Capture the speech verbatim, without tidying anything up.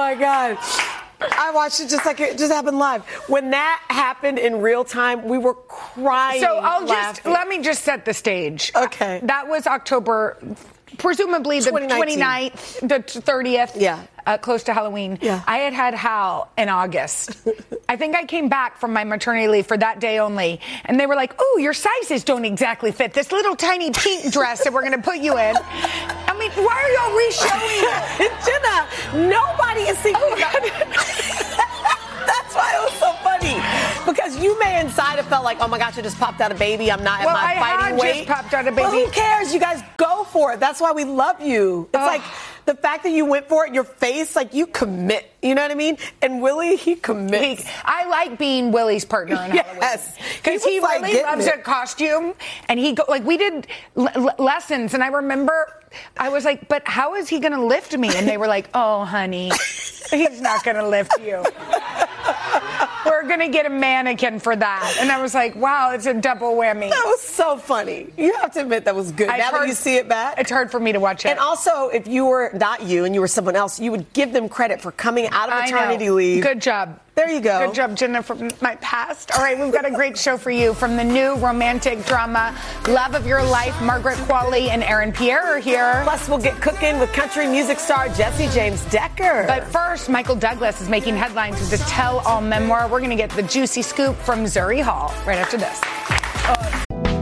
my God. I watched it just like it just happened live. When that happened in real time, we were crying. So I'll laughing. just, let me just set the stage. Okay. That was October, presumably the twenty-ninth, the thirtieth. Yeah. Uh, close to Halloween. Yeah. I had had Hal in August. I think I came back from my maternity leave for that day only. And they were like, oh, your sizes don't exactly fit this little tiny pink dress that we're going to put you in. I mean, why are y'all re-showing it? Jenna, nobody is thinking Oh, about it. That's why it was so funny. Because you may inside have felt like, oh my gosh, I just popped out a baby. I'm not well, at my I fighting had weight. just popped out a baby. Well, who cares? You guys go for it. That's why we love you. It's Oh. like the fact that you went for it, your face, like you commit. You know what I mean? And Willie, he commits. He, I like being Willie's partner in Halloween. Yes. Because He he, was, like, really getting loves it. a costume. And he, go, like, we did l- l- lessons. And I remember I was like, but how is he going to lift me? And they were like, oh, honey, he's not going to lift you. We're going to get a mannequin for that. And I was like, wow, it's a double whammy. That was so funny. You have to admit that was good. It's now hard- that you see it back. It's hard for me to watch it. And also, if you were not you and you were someone else, you would give them credit for coming out of I maternity know. leave. Good job. There you go. Good job, Jenna, from my past. All right, we've got a great show for you. From the new romantic drama, Love of Your Life, Margaret Qualley and Aaron Pierre are here. Plus, we'll get cooking with country music star Jesse James Decker. But first, Michael Douglas is making headlines with his tell-all memoir. We're going to get the juicy scoop from Zuri Hall right after this.